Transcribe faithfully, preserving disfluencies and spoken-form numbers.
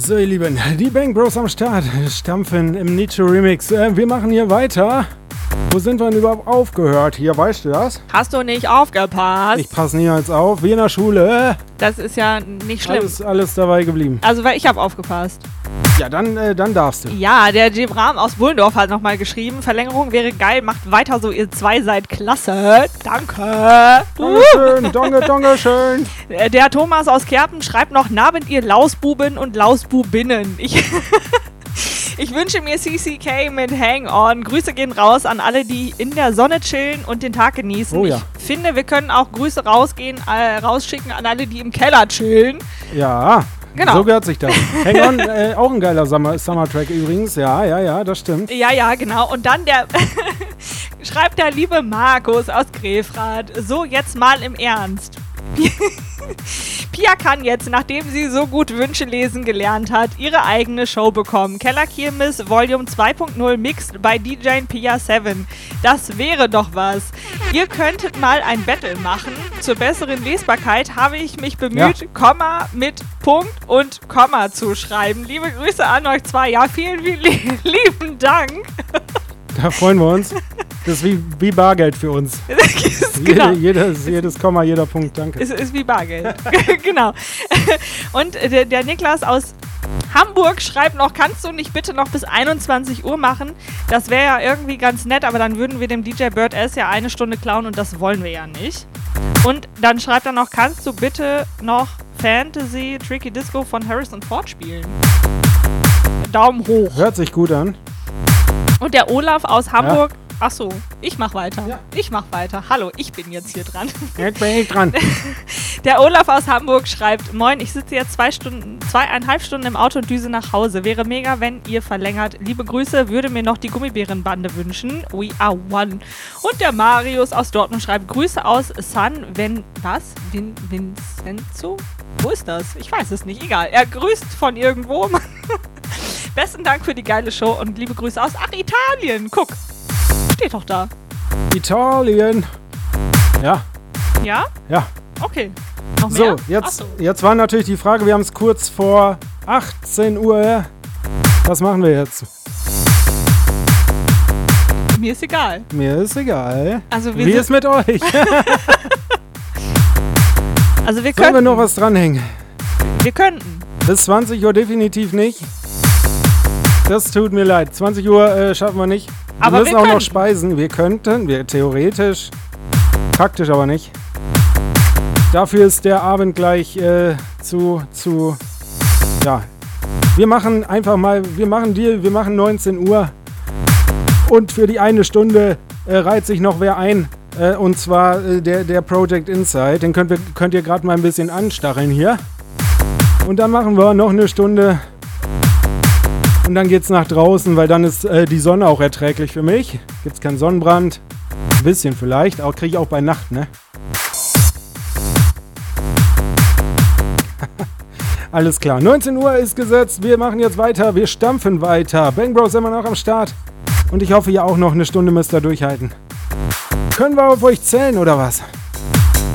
So, ihr Lieben, die Bang Bros am Start, stampfen im Nietzsche Remix. Äh, wir machen hier weiter. Wo sind wir denn überhaupt aufgehört? Hier, weißt du das? Hast du nicht aufgepasst? Ich passe niemals auf, wie in der Schule. Das ist ja nicht schlimm. Alles, alles dabei geblieben. Also, weil ich habe aufgepasst. Ja, dann, äh, dann darfst du. Ja, der Jebram aus Bullendorf hat nochmal geschrieben, Verlängerung wäre geil, macht weiter so, ihr zwei seid klasse. Danke. Dankeschön, danke, danke schön. Der Thomas aus Kerpen schreibt noch, Nabend ihr Lausbuben und Lausbubinnen. Ich... Ich wünsche mir C C K mit Hang On. Grüße gehen raus an alle, die in der Sonne chillen und den Tag genießen. Oh ja. Ich finde, wir können auch Grüße rausgehen, äh, rausschicken an alle, die im Keller chillen. Ja, genau. So gehört sich das. Hang On, äh, auch ein geiler Summer- Summer-Track übrigens. Ja, ja, ja, das stimmt. Ja, ja, genau. Und dann der schreibt der liebe Markus aus Grefrath. So, jetzt mal im Ernst. Pia kann jetzt, nachdem sie so gut Wünsche lesen gelernt hat, ihre eigene Show bekommen. Kellerkirmes Volume zwei Punkt null Mixed bei D J Pia sieben. Das wäre doch was. Ihr könntet mal ein Battle machen. Zur besseren Lesbarkeit habe ich mich bemüht, ja. Komma mit Punkt und Komma zu schreiben. Liebe Grüße an euch zwei. Ja, vielen, vielen lieben Dank. Da freuen wir uns. Das ist wie, wie Bargeld für uns. Genau. Jede, jedes, jedes Komma, jeder Punkt, danke. Es ist wie Bargeld. Genau. Und der, der Niklas aus Hamburg schreibt noch, kannst du nicht bitte noch bis einundzwanzig Uhr machen? Das wäre ja irgendwie ganz nett, aber dann würden wir dem D J Bird S ja eine Stunde klauen und das wollen wir ja nicht. Und dann schreibt er noch, kannst du bitte noch Fantasy Tricky Disco von Harrison Ford spielen? Daumen hoch. Hört sich gut an. Und der Olaf aus Hamburg, ja. Ach so, ich mach weiter. Ja. Ich mach weiter. Hallo, ich bin jetzt hier dran. Jetzt bin ich dran. Der Olaf aus Hamburg schreibt, moin, ich sitze jetzt zwei Stunden, zweieinhalb Stunden im Auto und düse nach Hause. Wäre mega, wenn ihr verlängert. Liebe Grüße, würde mir noch die Gummibärenbande wünschen. We are one. Und der Marius aus Dortmund schreibt, Grüße aus San, wenn, was? Vin, Vincenzo? Wo ist das? Ich weiß es nicht, egal. Er grüßt von irgendwo. Besten Dank für die geile Show und liebe Grüße aus, ach, Italien. Guck. Steht doch da. Italien. Ja. Ja? Ja. Okay. Noch mehr? So, jetzt, so. jetzt war natürlich die Frage, wir haben es kurz vor achtzehn Uhr. Was machen wir jetzt? Mir ist egal. Mir ist egal. Also wir Wie ist mit euch? Also wir Sollen könnten. wir noch was dranhängen? Wir könnten. Bis zwanzig Uhr definitiv nicht. Das tut mir leid. zwanzig Uhr äh, schaffen wir nicht. Wir aber müssen wir auch könnten. noch speisen. Wir könnten, wir theoretisch, praktisch aber nicht. Dafür ist der Abend gleich äh, zu, zu, ja. Wir machen einfach mal, wir machen Deal, wir machen neunzehn Uhr. Und für die eine Stunde äh, reiht sich noch wer ein. Äh, und zwar äh, der, der Project Insight. Den könnt, wir, könnt ihr gerade mal ein bisschen anstacheln hier. Und dann machen wir noch eine Stunde. Und dann geht's nach draußen, weil dann ist äh, die Sonne auch erträglich für mich. Gibt's keinen Sonnenbrand. Ein bisschen vielleicht, aber kriege ich auch bei Nacht, ne? Alles klar. neunzehn Uhr ist gesetzt. Wir machen jetzt weiter. Wir stampfen weiter. Bang Bros immer noch am Start. Und ich hoffe, ihr auch noch eine Stunde müsst ihr durchhalten. Können wir auf euch zählen oder was?